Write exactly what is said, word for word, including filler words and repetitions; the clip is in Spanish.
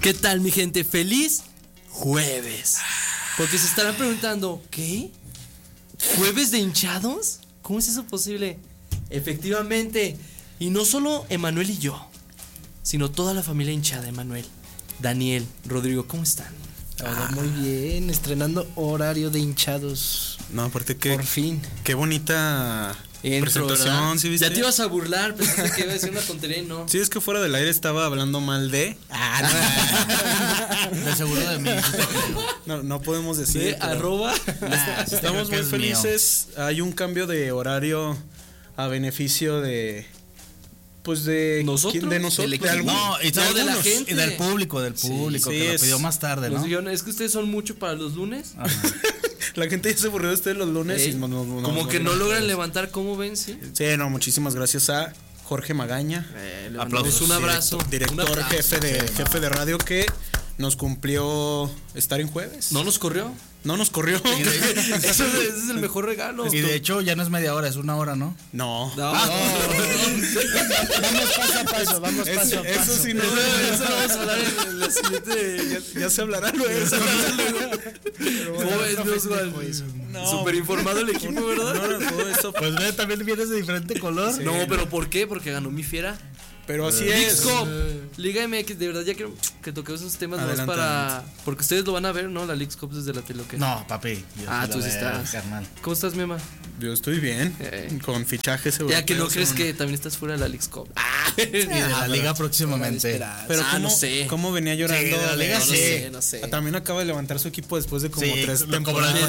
¿Qué tal, mi gente? ¡Feliz jueves! Porque se estarán preguntando, ¿qué? ¿Jueves de hinchados? ¿Cómo es eso posible? Efectivamente, y no solo Emanuel y yo, sino toda la familia hinchada. Emanuel, Daniel, Rodrigo, ¿cómo están? Ah, muy bien, estrenando horario de hinchados. No, aparte que... Por fin. Qué bonita Entro, presentación, ¿sí viste? Ya te ibas a burlar, pensaste que iba a decir una tontería y no. Sí, es que fuera del aire estaba hablando mal de... Ah, no. De seguro de mí. No, no podemos decir. De pero arroba. Nah, Estamos muy felices. Hay un cambio de horario a beneficio de... Pues de... ¿Nosotros? ¿quién? De nosotros. Del De equipo. algún- No, y, No, de la algunos, gente. y del público, del público, sí, que es- lo pidió más tarde, Nos ¿no? dijeron, es que ustedes son mucho para los lunes. Ajá. La gente ya se aburrió de ustedes los lunes. Eh, y no- no- no- como no- que no no- logran levantar, ¿cómo ven? Sí. Sí, no, muchísimas gracias a Jorge Magaña. Eh, le Aplausos. mandamos un abrazo. Director, un abrazo. jefe de jefe de radio que nos cumplió estar en jueves. ¿No nos corrió? No nos corrió. Eso es, ese es el mejor regalo. Y de hecho ya no es media hora, es una hora, ¿no? No. No, Vamos paso a paso, vamos Es- paso a eso paso. sí no. eso lo vamos a hablar en, en la siguiente. Ya, ya se hablará luego. ¿Cómo ves, mi Oswald? No. Súper informado el equipo, ¿verdad? No, no, todo eso. Pues ve, también vienes de diferente color. No, pero ¿por qué? Porque ganó mi fiera. Pero así Leagues es. Cup, Liga M X, de verdad ya quiero que toquemos esos temas más Adelante, para... Porque ustedes lo van a ver, ¿no? La Leagues Cup desde la tele, ¿o qué? No, papi. yo Ah, sí tú lo sí veo, estás. carnal. ¿Cómo estás, Mema? Yo estoy bien. Eh. Con fichajes europeos. Ya que no crees ¿no? que también estás fuera de la Leagues Cup. Ah, Y de la liga próximamente. Pero Ah, ¿cómo, no sé. ¿cómo venía llorando? Sí, de la liga no, no sí. sé, no sé. También acaba de levantar su equipo después de como Sí, tres lo cobró temporadas. el